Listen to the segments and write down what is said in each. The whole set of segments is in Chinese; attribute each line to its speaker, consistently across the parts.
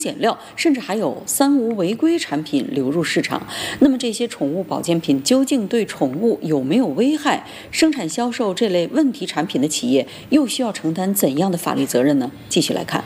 Speaker 1: 减料，甚至还有三无违规产品流入市场。那么这些宠物保健品究竟对宠物有没有危害？生产销售这类问题产品的企业又需要承担怎样的法律责任呢？继续来看。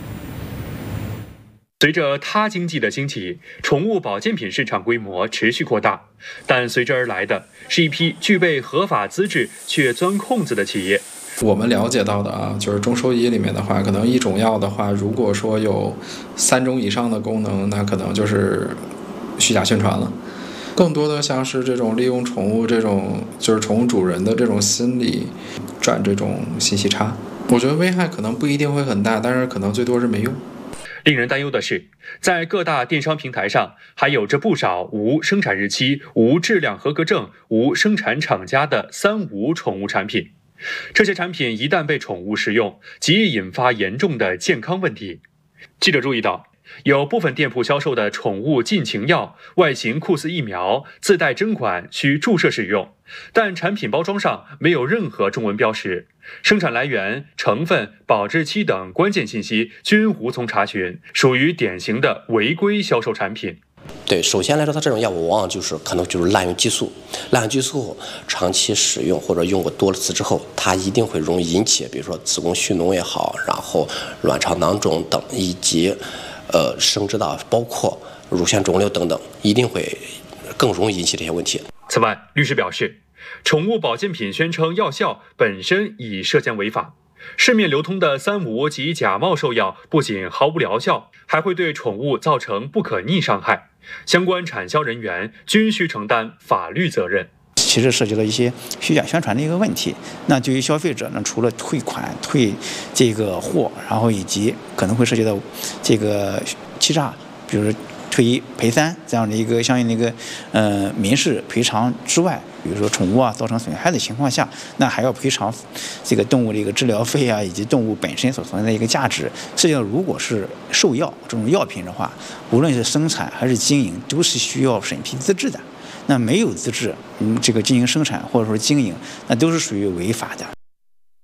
Speaker 2: 随着他经济的兴起，宠物保健品市场规模持续扩大，但随之而来的是一批具备合法资质却钻空子的企业。
Speaker 3: 我们了解到的就是中兽医里面的话，可能一种药的话，如果说有3种以上的功能，那可能就是虚假宣传了。更多的像是这种利用宠物这种就是宠物主人的这种心理转这种信息差，我觉得危害可能不一定会很大，但是可能最多是没用。
Speaker 2: 令人担忧的是，在各大电商平台上还有着不少无生产日期、无质量合格证、无生产厂家的三无宠物产品。这些产品一旦被宠物食用，极易引发严重的健康问题。记者注意到，有部分店铺销售的宠物禁情药，外形酷似疫苗，自带针管，需注射使用，但产品包装上没有任何中文标识，生产来源、成分、保质期等关键信息均无从查询，属于典型的违规销售产品。
Speaker 4: 对，首先来说，它这种药物往往可能就是滥用激素，滥用激素后长期使用或者用过多次之后，它一定会容易引起，比如说子宫蓄脓也好，然后卵巢囊肿等，以及生殖道包括乳腺肿瘤等等，一定会更容易引起这些问题。
Speaker 2: 此外，律师表示，宠物保健品宣称药效本身已涉嫌违法。市面流通的三无及假冒兽药不仅毫无疗效，还会对宠物造成不可逆伤害，相关产销人员均需承担法律责任。
Speaker 5: 其实涉及到一些虚假宣传的一个问题。那对于消费者呢，除了退款、退这个货，然后以及可能会涉及到这个欺诈，比如退1赔3这样的一个相应的一个民事赔偿之外，比如说宠物造成损害的情况下，那还要赔偿这个动物的一个治疗费以及动物本身所存在的一个价值。实际上，如果是兽药这种药品的话，无论是生产还是经营，都是需要审批资质的。那没有资质，这个进行生产或者说经营，那都是属于违法的。